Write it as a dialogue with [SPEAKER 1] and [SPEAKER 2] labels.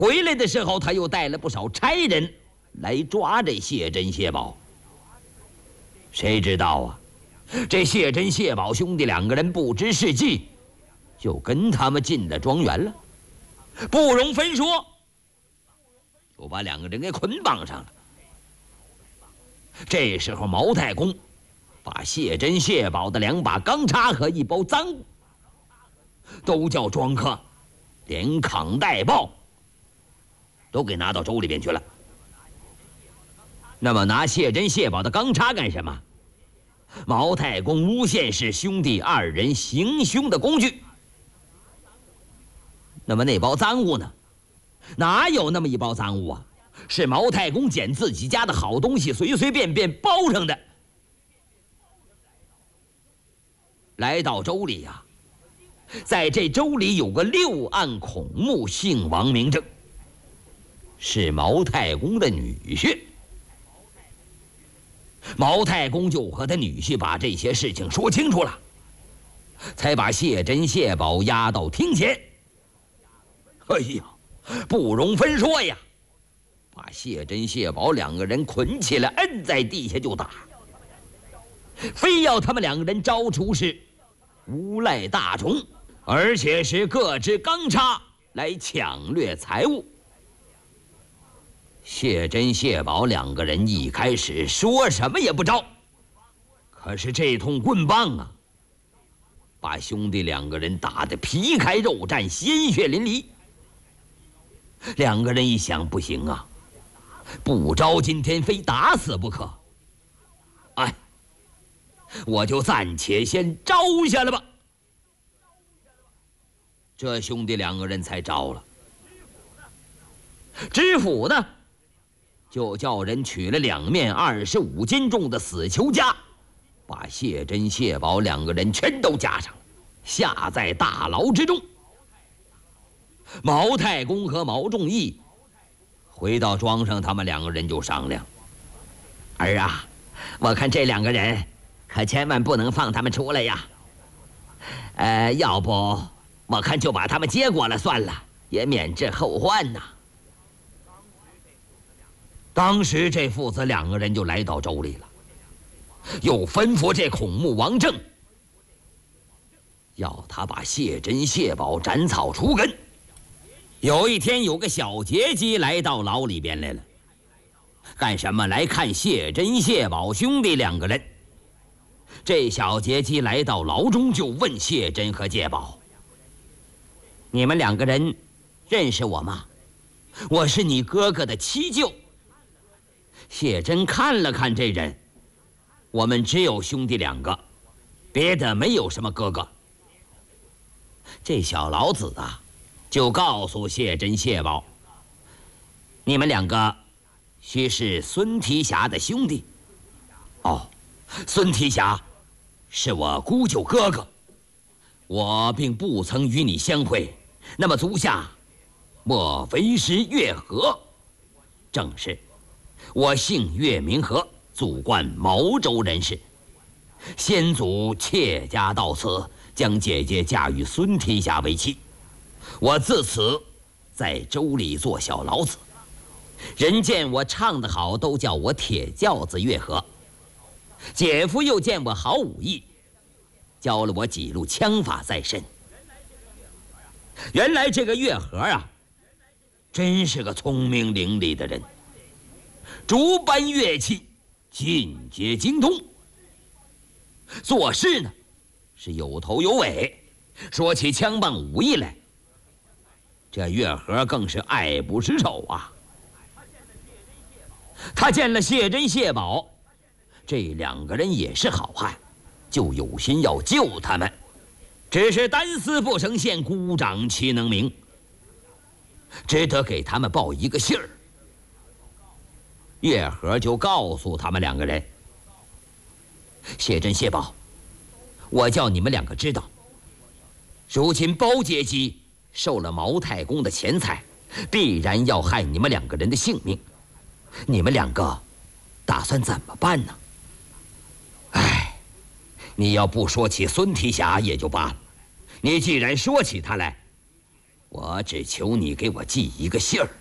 [SPEAKER 1] 回来的时候，他又带了不少差人来抓这谢珍、谢宝。谁知道啊，这谢珍、谢宝兄弟两个人不知是计，就跟他们进了庄园了，不容分说，就把两个人给捆绑上了。这时候，毛太公把谢珍、谢宝的2把钢叉和1包赃物，都叫庄客连扛带抱，都给拿到州里边去了。那么拿谢珍、谢宝的钢叉干什么？毛太公诬陷是兄弟2人行凶的工具。那么那包赃物呢？哪有那么一包赃物啊？是毛太公捡自己家的好东西，随随便便包上的。来到州里呀，在这州里有个6案孔目，姓王名正，是毛太公的女婿。毛太公就和他女婿把这些事情说清楚了，才把谢珍、谢宝押到厅前。哎呀，不容分说呀，把谢珍、谢宝2个人捆起来，摁在地下就打，非要他们2个人招出是诬赖大众，而且是各支钢叉来抢掠财物。谢珍、谢宝2个人一开始说什么也不招，可是这通棍棒啊，把兄弟2个人打得皮开肉绽，鲜血淋漓。2个人一想，不行啊，不招今天非打死不可。哎，我就暂且先招下了吧。这兄弟2个人才招了。知府呢，就叫人取了2面25斤重的死囚枷，把谢珍、谢宝2个人全都夹上了，下在大牢之中。毛太公和毛仲义回到庄上，他们2个人就商量：儿啊，我看这2个人可千万不能放他们出来呀。要不我看就把他们接过来算了，也免治后患呐。当时这父子2个人就来到州里了，又吩咐这孔目王正，要他把谢珍、谢宝斩草除根。有一天，有个小劫机来到牢里边来了，干什么？来看谢珍、谢宝兄弟2个人。这小劫机来到牢中，就问谢珍和谢宝：你们2个人认识我吗？我是你哥哥的七舅。谢珍看了看这人，我们只有兄弟2个，别的没有什么哥哥。这小老子啊，就告诉谢珍、谢宝：你们2个须是孙提辖的兄弟。哦，孙提辖是我姑舅哥哥，我并不曾与你相会。那么足下莫非是月河？正是，我姓岳，名和，祖贯毛州人士，先祖妾家到此，将姐姐嫁与孙提辖为妻。我自此在州里做小老子，人见我唱得好，都叫我铁轿子岳和。姐夫又见我好武艺，教了我几路枪法在身。原来这个岳和啊，真是个聪明伶俐的人，诸般乐器尽皆精通，做事呢是有头有尾。说起枪棒武艺来，这岳和更是爱不释手啊。他见了谢珍、谢宝，这2个人也是好汉，就有心要救他们，只是单丝不成线，孤掌岂能鸣，只得给他们报一个信儿。岳和就告诉他们2个人：谢珍、谢宝，我叫你们2个知道，如今包阶级受了毛太公的钱财，必然要害你们2个人的性命，你们2个打算怎么办呢？哎，你要不说起孙提辖也就罢了，你既然说起他来， 我只求你给我寄一个信儿。